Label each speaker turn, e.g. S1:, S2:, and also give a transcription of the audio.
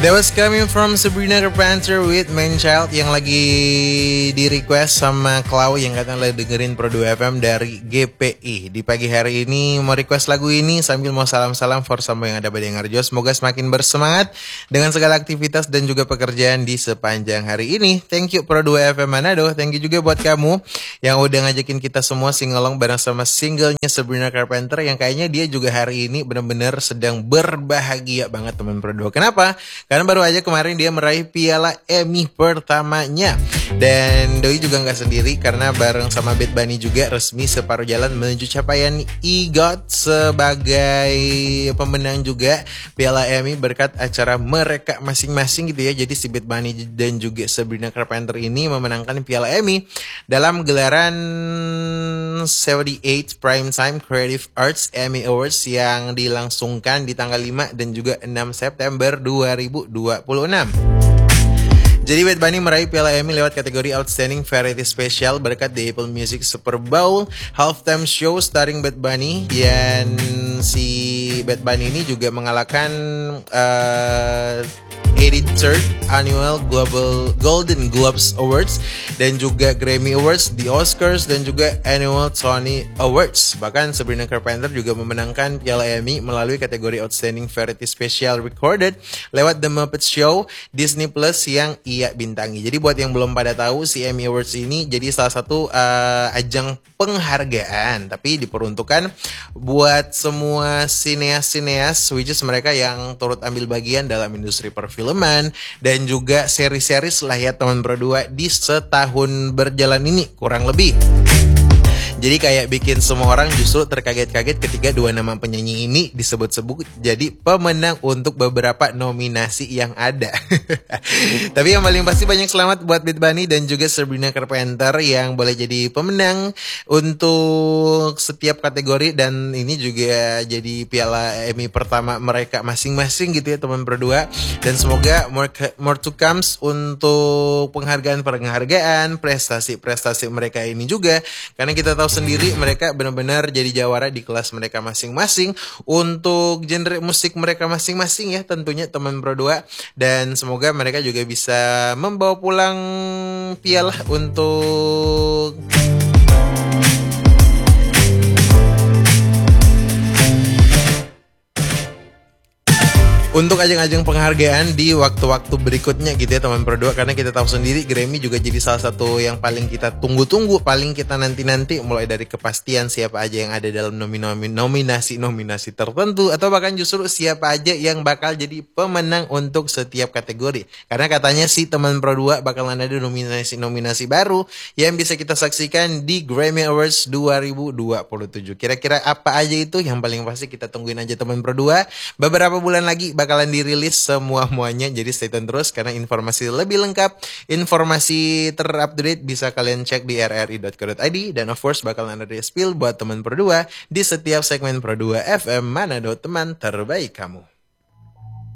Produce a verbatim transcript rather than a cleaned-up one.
S1: That was coming from Sabrina Carpenter with Man Child yang lagi di request sama Clau yang katanya lagi dengerin Pro dua F M dari G P I. Di pagi hari ini mau request lagu ini sambil mau salam-salam for sama yang ada pada yang ngerjo. Semoga semakin bersemangat dengan segala aktivitas dan juga pekerjaan di sepanjang hari ini. Thank you Pro dua F M Manado. Thank you juga buat kamu yang udah ngajakin kita semua singalong bareng sama singlenya Sabrina Carpenter yang kayaknya dia juga hari ini benar-benar sedang berbahagia banget teman Pro dua. Kenapa? Karena baru aja kemarin dia meraih piala Emmy pertamanya. Dan Doi juga gak sendiri karena bareng sama Bad Bunny juga resmi separuh jalan menuju capaian E G O T sebagai pemenang juga piala Emmy berkat acara mereka masing-masing gitu ya. Jadi si Bad Bunny dan juga Sabrina Carpenter ini memenangkan piala Emmy dalam gelaran tujuh puluh delapan Primetime Creative Arts Emmy Awards yang dilangsungkan di tanggal lima dan juga enam September dua ribu dua puluh enam. Jadi Bad Bunny meraih piala Emmy lewat kategori Outstanding Variety Special berkat The Apple Music Super Bowl Halftime Show starring Bad Bunny. Dan si Bad Bunny ini juga mengalahkan uh, eighty-third Annual Global Golden Globes Awards dan juga Grammy Awards, The Oscars dan juga Annual Tony Awards. Bahkan Sabrina Carpenter juga memenangkan piala Emmy melalui kategori Outstanding Variety Special Recorded lewat The Muppet Show Disney Plus yang ia bintangi. Jadi buat yang belum pada tahu, si Emmy Awards ini jadi salah satu uh, ajang penghargaan tapi diperuntukkan buat semua sineas-sineas which is mereka yang turut ambil bagian dalam industri perfilman dan juga seri-seri lah ya teman Pro dua di setahun berjalan ini kurang lebih. Jadi kayak bikin semua orang justru terkaget-kaget ketika dua nama penyanyi ini disebut-sebut jadi pemenang untuk beberapa nominasi yang ada. Tapi yang paling pasti banyak selamat buat Bad Bunny dan juga Sabrina Carpenter yang boleh jadi pemenang untuk setiap kategori. Dan ini juga jadi piala Emmy pertama mereka masing-masing gitu ya teman Pro dua. Dan semoga more, more to comes untuk penghargaan-penghargaan prestasi-prestasi mereka ini juga. Karena kita tahu sendiri mereka benar-benar jadi jawara di kelas mereka masing-masing untuk genre musik mereka masing-masing ya tentunya teman Pro dua. Dan semoga mereka juga bisa membawa pulang piala untuk Untuk ajang-ajang penghargaan di waktu-waktu berikutnya gitu ya teman Pro dua. Karena kita tahu sendiri Grammy juga jadi salah satu yang paling kita tunggu-tunggu, paling kita nanti-nanti, mulai dari kepastian siapa aja yang ada dalam nominasi-nominasi tertentu atau bahkan justru siapa aja yang bakal jadi pemenang untuk setiap kategori. Karena katanya si teman Pro dua bakalan ada nominasi-nominasi baru yang bisa kita saksikan di Grammy Awards dua ribu dua puluh tujuh. Kira-kira apa aja itu? Yang paling pasti kita tungguin aja teman Pro dua. Beberapa bulan lagi bakalan dirilis semua-muanya, jadi stay tune terus karena informasi lebih lengkap, informasi terupdate bisa kalian cek di r r i dot co dot i d. Dan of course bakalan ada spill buat teman Pro dua di setiap segmen Pro dua F M Manado, teman terbaik kamu.